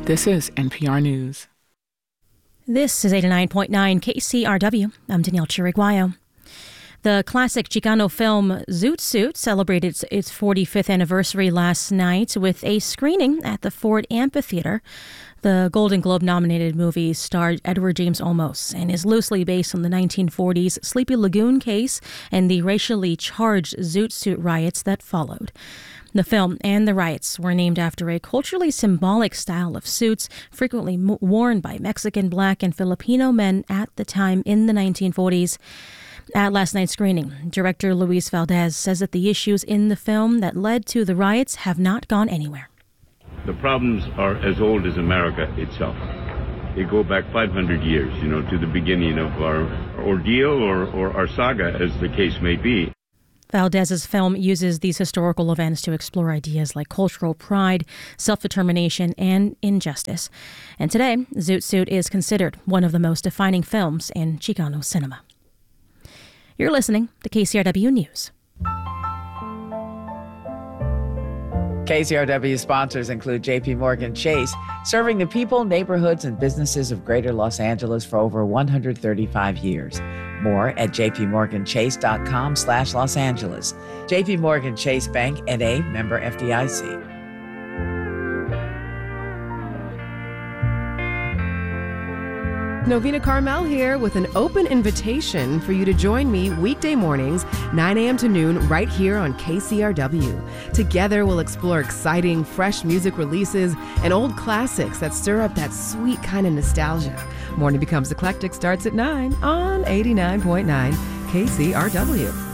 This is NPR News. This is 89.9 KCRW. I'm Danielle Chiriguayo. The classic Chicano film Zoot Suit celebrated its 45th anniversary last night with a screening at the Ford Amphitheater. The Golden Globe-nominated movie starred Edward James Olmos and is loosely based on the 1940s Sleepy Lagoon case and the racially charged Zoot Suit riots that followed. The film and the riots were named after a culturally symbolic style of suits frequently worn by Mexican, Black, and Filipino men at the time in the 1940s. At last night's screening, director Luis Valdez says that the issues in the film that led to the riots have not gone anywhere. The problems are as old as America itself. They go back 500 years, to the beginning of our ordeal or our saga, as the case may be. Valdez's film uses these historical events to explore ideas like cultural pride, self-determination, and injustice. And today, Zoot Suit is considered one of the most defining films in Chicano cinema. You're listening to KCRW News. KCRW sponsors include J.P. Morgan Chase, serving the people, neighborhoods, and businesses of Greater Los Angeles for over 135 years. More at jpmorganchase.com/Los Angeles. J.P. Morgan Chase Bank, N.A., member FDIC. Novena Carmel here with an open invitation for you to join me weekday mornings, 9 a.m. to noon, right here on KCRW. Together, we'll explore exciting, fresh music releases and old classics that stir up that sweet kind of nostalgia. Morning Becomes Eclectic starts at 9 on 89.9 KCRW.